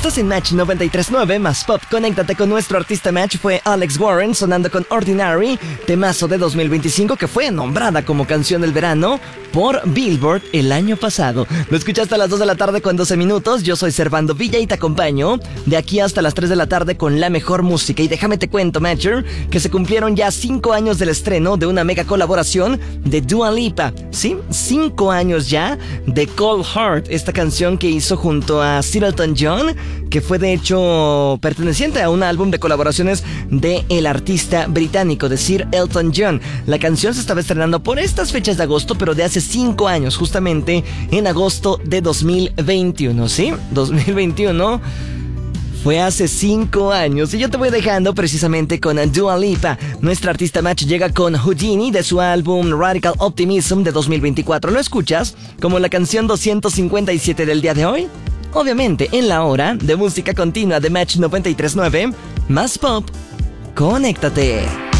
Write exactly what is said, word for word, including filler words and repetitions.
Estás en Match noventa y tres punto nueve más Pop. Conéctate con nuestro artista Match. Fue Alex Warren sonando con Ordinary, temazo de dos mil veinticinco que fue nombrada como canción del verano por Billboard el año pasado. Lo escuchaste a las dos de la tarde con doce minutos. Yo soy Servando Villa y te acompaño de aquí hasta las tres de la tarde con la mejor música. Y déjame te cuento, Matcher, que se cumplieron ya cinco años del estreno de una mega colaboración de Dua Lipa. Sí, cinco años ya de Cold Heart, esta canción que hizo junto a Sir Elton John, que fue de hecho perteneciente a un álbum de colaboraciones de el artista británico de Sir Elton John. La canción se estaba estrenando por estas fechas de agosto, pero de hace cinco años, justamente en agosto de dos mil veintiuno, ¿sí? dos mil veintiuno fue hace cinco años. Y yo te voy dejando precisamente con Dua Lipa. Nuestra artista Match llega con Houdini de su álbum Radical Optimism de dos mil veinticuatro. ¿Lo escuchas? Como la canción doscientos cincuenta y siete del día de hoy. Obviamente en la hora de música continua de Match noventa y tres punto nueve más Pop. Conéctate.